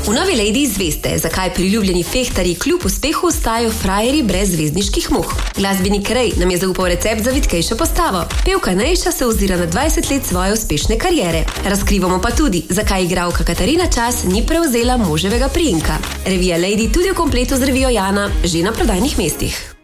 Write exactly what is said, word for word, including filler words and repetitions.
V novi Lady izveste, zakaj priljubljeni fehtarji kljub uspehu ostajajo frajerji brez zvezdniških muh. Glasbenik Ray nam je zaupal recept za vitkejšo postavo. Pevka Nejša se ozira na dvajset let svoje uspešne kariere. Razkrivamo pa tudi, zakaj igralka Katarina Čas ni prevzela moževega priimka. Revija Lady tudi v kompletu z revijo Jana že na prodajnih mestih.